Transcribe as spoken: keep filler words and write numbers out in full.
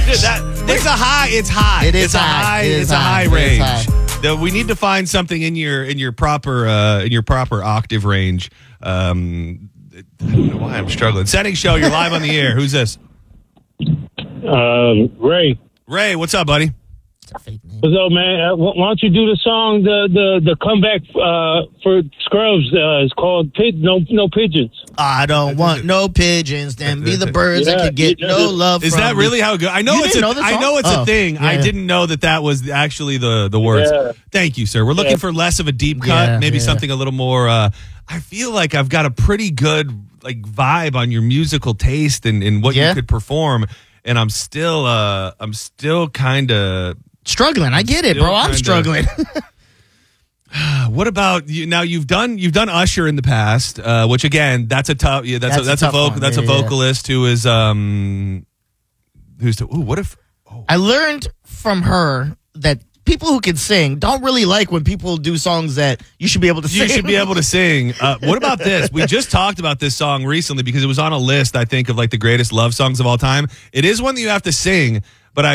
that, it's a high. It's high. It is it's a high. high. It is it's a high. high It is range. high. The- we need to find something in your in your proper uh, in your proper octave range. Um, I don't know why I'm struggling. Setting show. You're live on the air. Who's this? Um, Ray. Ray. What's up, buddy? What's up, man? Uh, why don't you do the song, the the, the comeback uh, for Scrubs? Uh, it's called Pid- No No Pigeons. I don't want no pigeons. Then be the birds Yeah, that could get yeah, no yeah. love Is from that me. really how good? I know You it's didn't a, know the I song? know it's Oh, a thing. yeah. I didn't know that that was actually the the words. Yeah. Thank you, sir. We're looking Yeah. for less of a deep cut, Yeah, maybe yeah. something a little more. Uh, I feel like I've got a pretty good like vibe on your musical taste and, and what Yeah. you could perform, and I'm still uh, I'm still kind of. Struggling. I get it, Still bro. I'm kinda- struggling. What about you? Now you've done you've done Usher in the past, uh, which again that's a tough. Yeah, that's, That's a, a that's a, tough vocal one. that's Yeah, a yeah, yeah. vocalist who is um who's the, ooh, what if I learned from her that people who can sing don't really like when people do songs that you should be able to sing. you should be able to sing. Uh, what about this? We just talked about this song recently because it was on a list, I think, of like the greatest love songs of all time. It is one that you have to sing, but I